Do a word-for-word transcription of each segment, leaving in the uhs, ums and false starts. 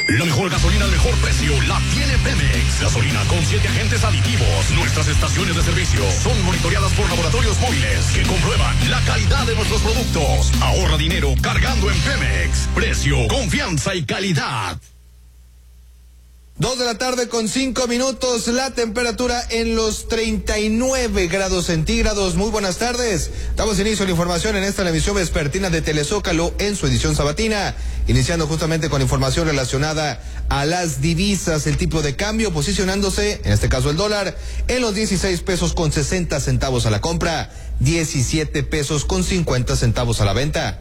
La mejor gasolina al mejor precio la tiene Pemex. Gasolina con siete agentes aditivos. Nuestras estaciones de servicio son monitoreadas por laboratorios móviles que comprueban la calidad de nuestros productos. Ahorra dinero cargando en Pemex. Precio, confianza y calidad. Dos de la tarde con cinco minutos, la temperatura en los treinta y nueve grados centígrados. Muy buenas tardes. Damos inicio a la información en esta la emisión vespertina de Telezócalo en su edición sabatina. Iniciando justamente con información relacionada a las divisas, el tipo de cambio posicionándose, en este caso el dólar, en los dieciséis pesos con sesenta centavos a la compra, diecisiete pesos con cincuenta centavos a la venta.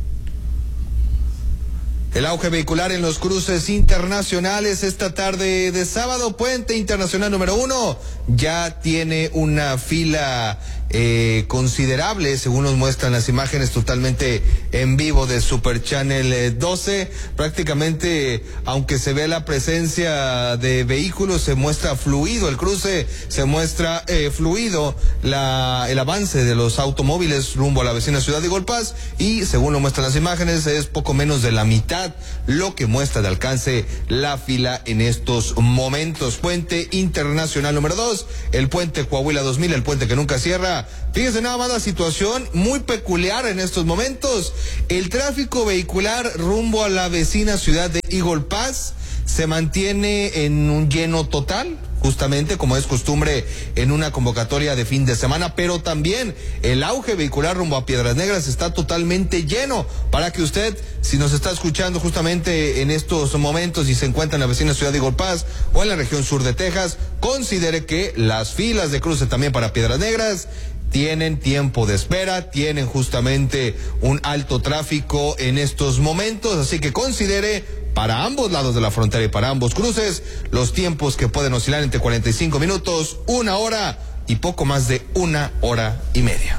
El auge vehicular en los cruces internacionales esta tarde de sábado, puente internacional número uno, ya tiene una fila eh, considerable, según nos muestran las imágenes totalmente en vivo de Super Channel doce. Prácticamente, aunque se ve la presencia de vehículos, se muestra fluido el cruce, se muestra eh, fluido la, el avance de los automóviles rumbo a la vecina ciudad de Igualpás, y según lo muestran las imágenes, es poco menos de la mitad lo que muestra de alcance la fila en estos momentos. Puente internacional número dos, el puente Coahuila dos mil, el puente que nunca cierra. Fíjense nada más la situación muy peculiar en estos momentos. El tráfico vehicular rumbo a la vecina ciudad de Igualpás se mantiene en un lleno total, justamente como es costumbre en una convocatoria de fin de semana, pero también el auge vehicular rumbo a Piedras Negras está totalmente lleno, para que usted, si nos está escuchando justamente en estos momentos y se encuentra en la vecina ciudad de Igualpás o en la región sur de Texas, considere que las filas de cruce también para Piedras Negras tienen tiempo de espera, tienen justamente un alto tráfico en estos momentos, así que considere para ambos lados de la frontera y para ambos cruces los tiempos que pueden oscilar entre cuarenta y cinco minutos, una hora y poco más de una hora y media.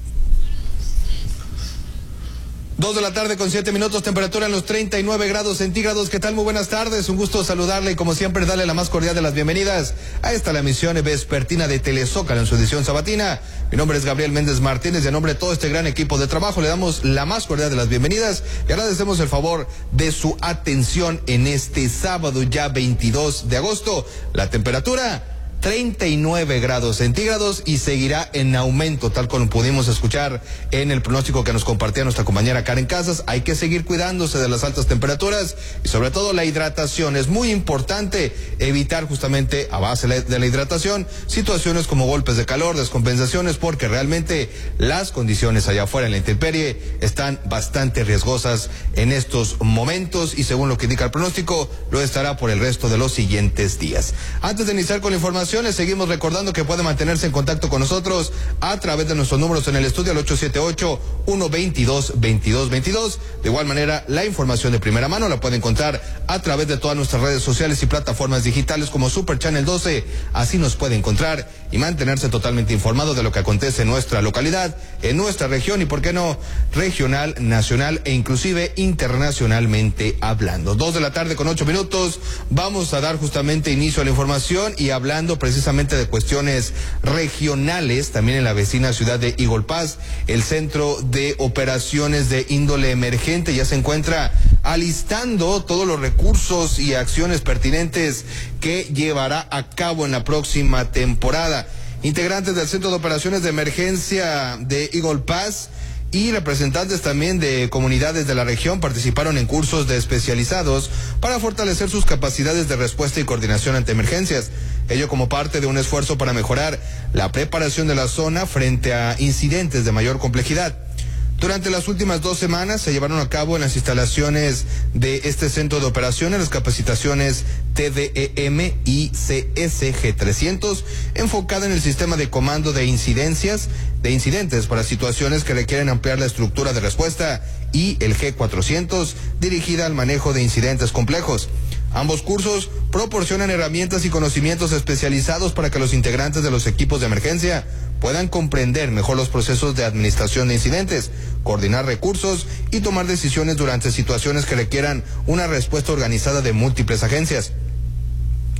Dos de la tarde con siete minutos, temperatura en los treinta y nueve grados centígrados. ¿Qué tal? Muy buenas tardes, un gusto saludarle y como siempre darle la más cordial de las bienvenidas a esta la emisión vespertina de Telezócalo en su edición sabatina. Mi nombre es Gabriel Méndez Martínez y a nombre de todo este gran equipo de trabajo le damos la más cordial de las bienvenidas y agradecemos el favor de su atención en este sábado ya veintidós de agosto. La temperatura treinta y nueve grados centígrados y seguirá en aumento, tal como pudimos escuchar en el pronóstico que nos compartía nuestra compañera Karen Casas. Hay que seguir cuidándose de las altas temperaturas y sobre todo la hidratación. Es muy importante evitar justamente a base de la hidratación situaciones como golpes de calor, descompensaciones, porque realmente las condiciones allá afuera en la intemperie están bastante riesgosas en estos momentos y según lo que indica el pronóstico lo estará por el resto de los siguientes días. Antes de iniciar con la información, les seguimos recordando que puede mantenerse en contacto con nosotros a través de nuestros números en el estudio al ocho siete ocho, uno dos dos, veintidós veintidós. De igual manera, la información de primera mano la puede encontrar a través de todas nuestras redes sociales y plataformas digitales como Super Channel doce. Así nos puede encontrar y mantenerse totalmente informado de lo que acontece en nuestra localidad, en nuestra región y, por qué no, regional, nacional e inclusive internacionalmente hablando. Dos de la tarde con ocho minutos. Vamos a dar justamente inicio a la información y hablando precisamente de cuestiones regionales, también en la vecina ciudad de Igualpás, el Centro de Operaciones de Índole Emergente ya se encuentra alistando todos los recursos y acciones pertinentes que llevará a cabo en la próxima temporada. Integrantes del Centro de Operaciones de Emergencia de Igualpás y representantes también de comunidades de la región participaron en cursos de especializados para fortalecer sus capacidades de respuesta y coordinación ante emergencias. Ello como parte de un esfuerzo para mejorar la preparación de la zona frente a incidentes de mayor complejidad. Durante las últimas dos semanas se llevaron a cabo en las instalaciones de este centro de operaciones las capacitaciones T D E M y C S G trescientos, enfocada en el sistema de comando de incidencias, de incidentes para situaciones que requieren ampliar la estructura de respuesta, y el G cuatrocientos, dirigida al manejo de incidentes complejos. Ambos cursos proporcionan herramientas y conocimientos especializados para que los integrantes de los equipos de emergencia puedan comprender mejor los procesos de administración de incidentes, coordinar recursos y tomar decisiones durante situaciones que requieran una respuesta organizada de múltiples agencias.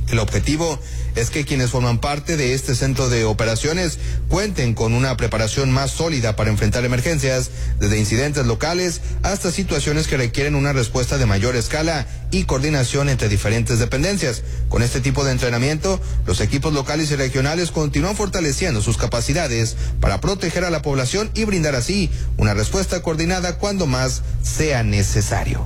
El objetivo es que quienes forman parte de este centro de operaciones cuenten con una preparación más sólida para enfrentar emergencias, desde incidentes locales hasta situaciones que requieren una respuesta de mayor escala y coordinación entre diferentes dependencias. Con este tipo de entrenamiento, los equipos locales y regionales continúan fortaleciendo sus capacidades para proteger a la población y brindar así una respuesta coordinada cuando más sea necesario.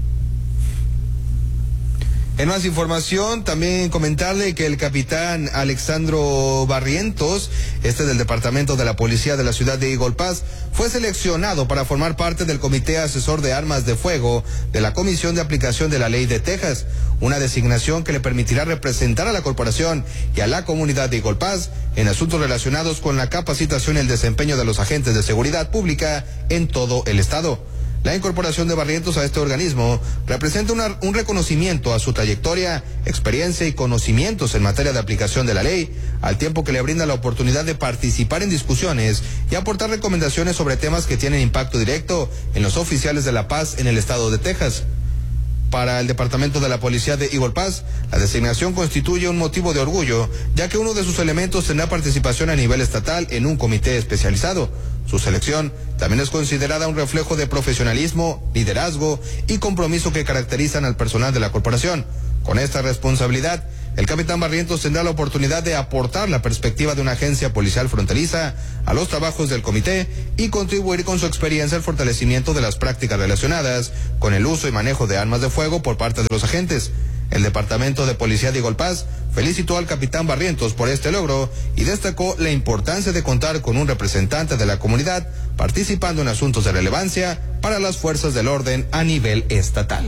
En más información, también comentarle que el capitán Alexandro Barrientos, este del Departamento de la Policía de la ciudad de Eagle Pass, fue seleccionado para formar parte del Comité Asesor de Armas de Fuego de la Comisión de Aplicación de la Ley de Texas, una designación que le permitirá representar a la corporación y a la comunidad de Eagle Pass en asuntos relacionados con la capacitación y el desempeño de los agentes de seguridad pública en todo el estado. La incorporación de Barrientos a este organismo representa una, un reconocimiento a su trayectoria, experiencia y conocimientos en materia de aplicación de la ley, al tiempo que le brinda la oportunidad de participar en discusiones y aportar recomendaciones sobre temas que tienen impacto directo en los oficiales de la paz en el estado de Texas. Para el Departamento de la Policía de Eagle Pass, la designación constituye un motivo de orgullo, ya que uno de sus elementos tendrá participación a nivel estatal en un comité especializado. Su selección también es considerada un reflejo de profesionalismo, liderazgo y compromiso que caracterizan al personal de la corporación. Con esta responsabilidad, el capitán Barrientos tendrá la oportunidad de aportar la perspectiva de una agencia policial fronteriza a los trabajos del comité y contribuir con su experiencia al fortalecimiento de las prácticas relacionadas con el uso y manejo de armas de fuego por parte de los agentes. El Departamento de Policía de Eagle Pass felicitó al capitán Barrientos por este logro y destacó la importancia de contar con un representante de la comunidad participando en asuntos de relevancia para las fuerzas del orden a nivel estatal.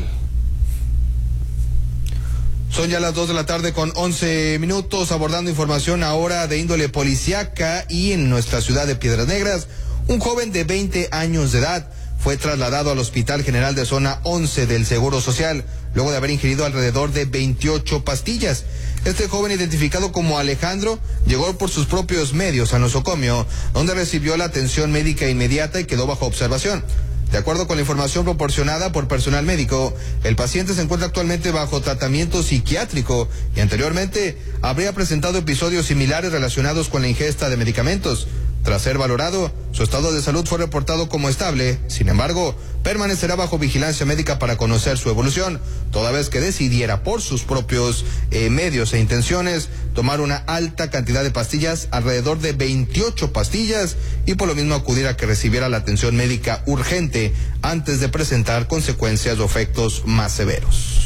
Son ya las dos de la tarde con once minutos, abordando información ahora de índole policíaca y en nuestra ciudad de Piedras Negras. Un joven de veinte años de edad fue trasladado al Hospital General de Zona once del Seguro Social, luego de haber ingerido alrededor de veintiocho pastillas. Este joven, identificado como Alejandro, llegó por sus propios medios a nosocomio, donde recibió la atención médica inmediata y quedó bajo observación. De acuerdo con la información proporcionada por personal médico, el paciente se encuentra actualmente bajo tratamiento psiquiátrico y anteriormente habría presentado episodios similares relacionados con la ingesta de medicamentos. Tras ser valorado, su estado de salud fue reportado como estable. Sin embargo, permanecerá bajo vigilancia médica para conocer su evolución, toda vez que decidiera por sus propios eh, medios e intenciones tomar una alta cantidad de pastillas, alrededor de veintiocho pastillas, y por lo mismo acudir a que recibiera la atención médica urgente antes de presentar consecuencias o efectos más severos.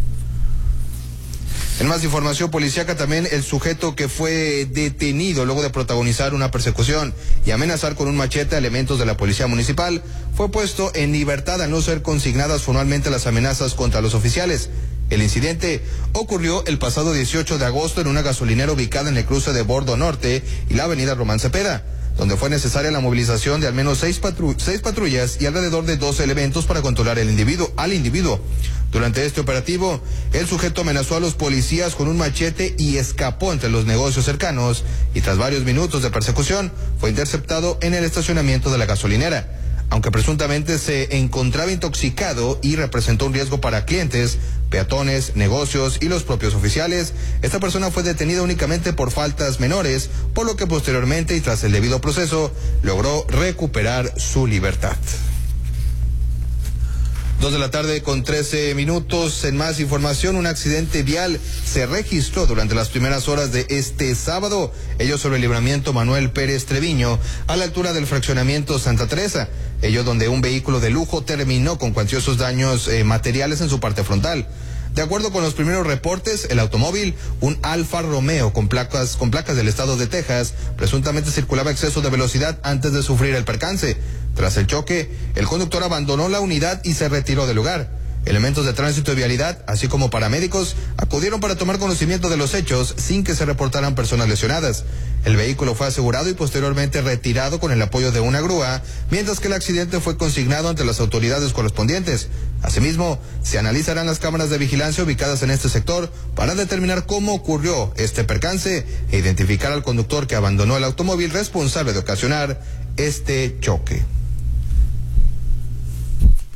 En más información policíaca, también el sujeto que fue detenido luego de protagonizar una persecución y amenazar con un machete a elementos de la policía municipal fue puesto en libertad al no ser consignadas formalmente las amenazas contra los oficiales. El incidente ocurrió el pasado dieciocho de agosto en una gasolinera ubicada en el cruce de Bordo Norte y la avenida Román Cepeda, donde fue necesaria la movilización de al menos seis, patru seis patrullas y alrededor de doce elementos para controlar el individuo, al individuo. Durante este operativo, el sujeto amenazó a los policías con un machete y escapó entre los negocios cercanos, y tras varios minutos de persecución, fue interceptado en el estacionamiento de la gasolinera. Aunque presuntamente se encontraba intoxicado y representó un riesgo para clientes, peatones, negocios y los propios oficiales, esta persona fue detenida únicamente por faltas menores, por lo que posteriormente y tras el debido proceso, logró recuperar su libertad. Dos de la tarde con trece minutos. En más información, un accidente vial se registró durante las primeras horas de este sábado, ello sobre el libramiento Manuel Pérez Treviño, a la altura del fraccionamiento Santa Teresa, ello donde un vehículo de lujo terminó con cuantiosos daños eh, materiales en su parte frontal. De acuerdo con los primeros reportes, el automóvil, un Alfa Romeo con placas, con placas del estado de Texas, presuntamente circulaba a exceso de velocidad antes de sufrir el percance. Tras el choque, el conductor abandonó la unidad y se retiró del lugar. Elementos de tránsito y vialidad, así como paramédicos, acudieron para tomar conocimiento de los hechos sin que se reportaran personas lesionadas. El vehículo fue asegurado y posteriormente retirado con el apoyo de una grúa, mientras que el accidente fue consignado ante las autoridades correspondientes. Asimismo, se analizarán las cámaras de vigilancia ubicadas en este sector para determinar cómo ocurrió este percance e identificar al conductor que abandonó el automóvil responsable de ocasionar este choque.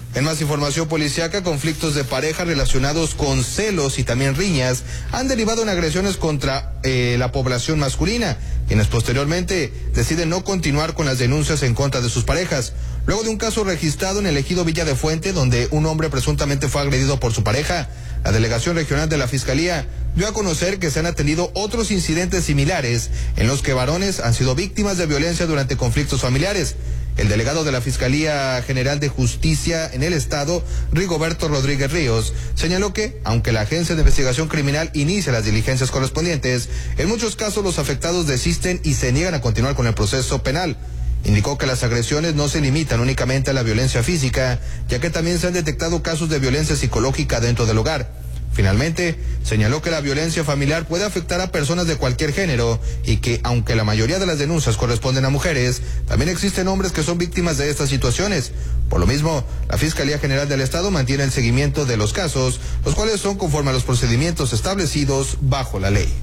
En más información policíaca, conflictos de pareja relacionados con celos y también riñas han derivado en agresiones contra eh, la población masculina, quienes posteriormente deciden no continuar con las denuncias en contra de sus parejas. Luego de un caso registrado en el ejido Villa de Fuente, donde un hombre presuntamente fue agredido por su pareja, la Delegación Regional de la Fiscalía dio a conocer que se han atendido otros incidentes similares en los que varones han sido víctimas de violencia durante conflictos familiares. El delegado de la Fiscalía General de Justicia en el Estado, Rigoberto Rodríguez Ríos, señaló que, aunque la Agencia de Investigación Criminal inicia las diligencias correspondientes, en muchos casos los afectados desisten y se niegan a continuar con el proceso penal. Indicó que las agresiones no se limitan únicamente a la violencia física, ya que también se han detectado casos de violencia psicológica dentro del hogar. Finalmente, señaló que la violencia familiar puede afectar a personas de cualquier género y que, aunque la mayoría de las denuncias corresponden a mujeres, también existen hombres que son víctimas de estas situaciones. Por lo mismo, la Fiscalía General del Estado mantiene el seguimiento de los casos, los cuales son conforme a los procedimientos establecidos bajo la ley.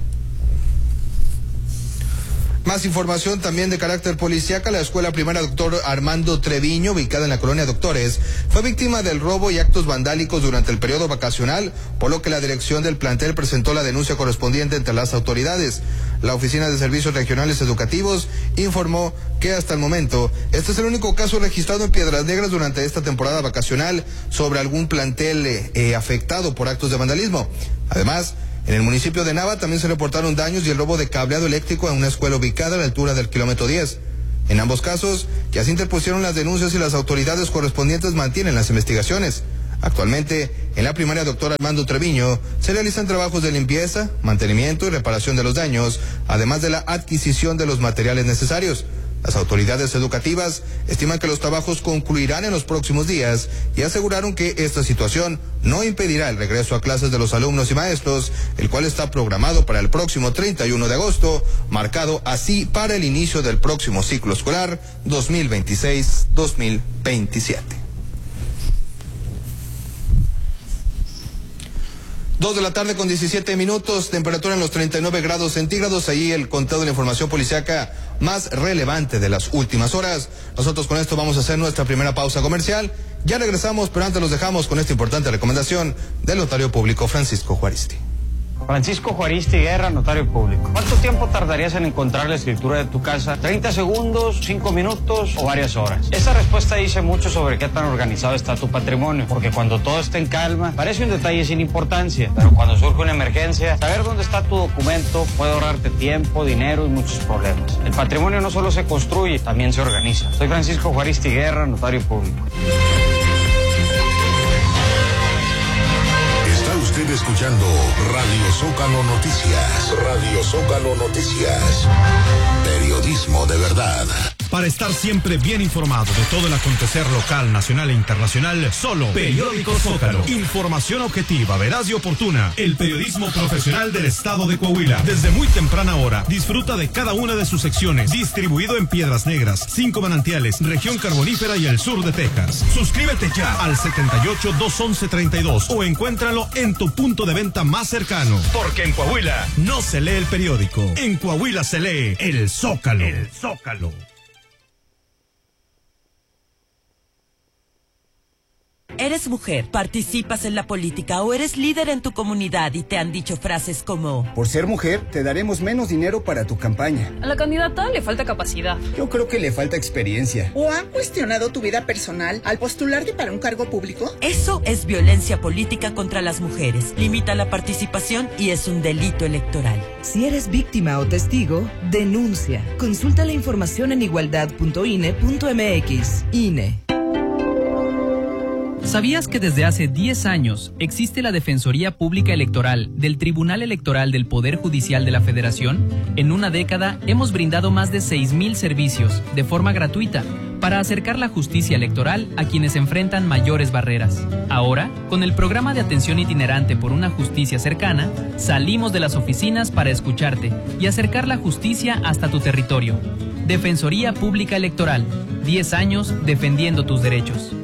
Más información también de carácter policíaca. La escuela primaria Doctor Armando Treviño, ubicada en la colonia Doctores, fue víctima del robo y actos vandálicos durante el periodo vacacional, por lo que la dirección del plantel presentó la denuncia correspondiente entre las autoridades. La Oficina de Servicios Regionales Educativos informó que hasta el momento este es el único caso registrado en Piedras Negras durante esta temporada vacacional sobre algún plantel eh, eh, afectado por actos de vandalismo. Además, en el municipio de Nava también se reportaron daños y el robo de cableado eléctrico en una escuela ubicada a la altura del kilómetro diez. En ambos casos, ya se interpusieron las denuncias y las autoridades correspondientes mantienen las investigaciones. Actualmente, en la primaria Doctor Armando Treviño, se realizan trabajos de limpieza, mantenimiento y reparación de los daños, además de la adquisición de los materiales necesarios. Las autoridades educativas estiman que los trabajos concluirán en los próximos días y aseguraron que esta situación no impedirá el regreso a clases de los alumnos y maestros, el cual está programado para el próximo treinta y uno de agosto, marcado así para el inicio del próximo ciclo escolar dos mil veintiséis dos mil veintisiete. Dos de la tarde con diecisiete minutos, temperatura en los treinta y nueve grados centígrados, ahí el conteo de la información policiaca más relevante de las últimas horas. Nosotros con esto vamos a hacer nuestra primera pausa comercial. Ya regresamos, pero antes los dejamos con esta importante recomendación del notario público Francisco Juaristi. Francisco Juaristi Guerra, notario público. ¿Cuánto tiempo tardarías en encontrar la escritura de tu casa? ¿treinta segundos, cinco minutos o varias horas? Esa respuesta dice mucho sobre qué tan organizado está tu patrimonio, porque cuando todo está en calma, parece un detalle sin importancia, pero cuando surge una emergencia, saber dónde está tu documento puede ahorrarte tiempo, dinero y muchos problemas. El patrimonio no solo se construye, también se organiza. Soy Francisco Juaristi Guerra, notario público. Usted escuchando Radio Zócalo Noticias. Radio Zócalo Noticias. Periodismo de verdad. Para estar siempre bien informado de todo el acontecer local, nacional e internacional, solo Periódico Zócalo. Información objetiva, veraz y oportuna. El periodismo profesional del estado de Coahuila. Desde muy temprana hora, disfruta de cada una de sus secciones. Distribuido en Piedras Negras, Cinco Manantiales, Región Carbonífera y el sur de Texas. Suscríbete ya al setenta y ocho, doscientos once, treinta y dos o encuéntralo en tu punto de venta más cercano. Porque en Coahuila no se lee el periódico. En Coahuila se lee el Zócalo. El Zócalo. Eres mujer, participas en la política o eres líder en tu comunidad y te han dicho frases como: por ser mujer, te daremos menos dinero para tu campaña. A la candidata le falta capacidad. Yo creo que le falta experiencia. ¿O han cuestionado tu vida personal al postularte para un cargo público? Eso es violencia política contra las mujeres. Limita la participación y es un delito electoral. Si eres víctima o testigo, denuncia. Consulta la información en igualdad punto I N E punto M X. I N E. ¿Sabías que desde hace diez años existe la Defensoría Pública Electoral del Tribunal Electoral del Poder Judicial de la Federación? En una década hemos brindado más de seis mil servicios de forma gratuita para acercar la justicia electoral a quienes enfrentan mayores barreras. Ahora, con el programa de atención itinerante por una justicia cercana, salimos de las oficinas para escucharte y acercar la justicia hasta tu territorio. Defensoría Pública Electoral, diez años defendiendo tus derechos.